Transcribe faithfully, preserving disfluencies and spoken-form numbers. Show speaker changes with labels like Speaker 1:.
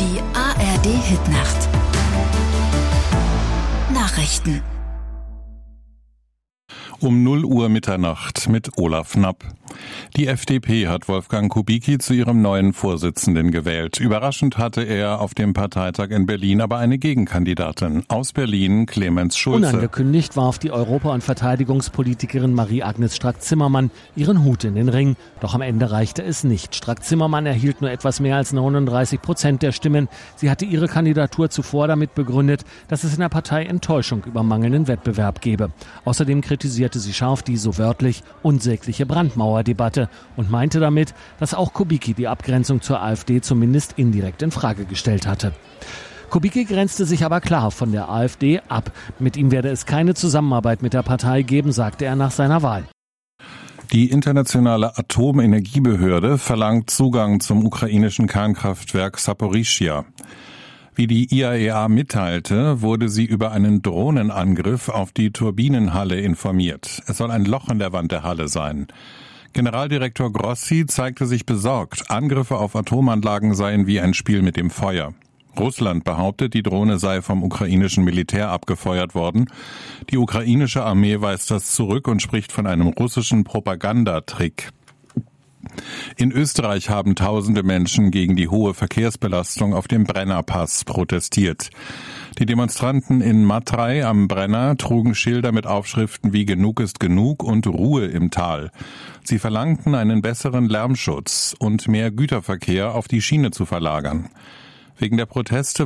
Speaker 1: Die A R D-Hitnacht. Nachrichten.
Speaker 2: Um null Uhr Mitternacht mit Olaf Knapp. Die F D P hat Wolfgang Kubicki zu ihrem neuen Vorsitzenden gewählt. Überraschend hatte er auf dem Parteitag in Berlin aber eine Gegenkandidatin. Aus Berlin Clemens Schulze.
Speaker 3: Unangekündigt warf die Europa- und Verteidigungspolitikerin Marie-Agnes Strack-Zimmermann ihren Hut in den Ring. Doch am Ende reichte es nicht. Strack-Zimmermann erhielt nur etwas mehr als neununddreißig Prozent der Stimmen. Sie hatte ihre Kandidatur zuvor damit begründet, dass es in der Partei Enttäuschung über mangelnden Wettbewerb gebe. Außerdem kritisierte sie scharf die, so wörtlich, unsägliche Brandmauerdebatte und meinte damit, dass auch Kubicki die Abgrenzung zur AfD zumindest indirekt in Frage gestellt hatte. Kubicki grenzte sich aber klar von der AfD ab. Mit ihm werde es keine Zusammenarbeit mit der Partei geben, sagte er nach seiner Wahl.
Speaker 2: Die internationale Atomenergiebehörde verlangt Zugang zum ukrainischen Kernkraftwerk Saporischschja. Wie die I A E A mitteilte, wurde sie über einen Drohnenangriff auf die Turbinenhalle informiert. Es soll ein Loch in der Wand der Halle sein. Generaldirektor Grossi zeigte sich besorgt. Angriffe auf Atomanlagen seien wie ein Spiel mit dem Feuer. Russland behauptet, die Drohne sei vom ukrainischen Militär abgefeuert worden. Die ukrainische Armee weist das zurück und spricht von einem russischen Propagandatrick. In Österreich haben tausende Menschen gegen die hohe Verkehrsbelastung auf dem Brennerpass protestiert. Die Demonstranten in Matrei am Brenner trugen Schilder mit Aufschriften wie "Genug ist genug" und "Ruhe im Tal". Sie verlangten einen besseren Lärmschutz und mehr Güterverkehr auf die Schiene zu verlagern. Wegen der Proteste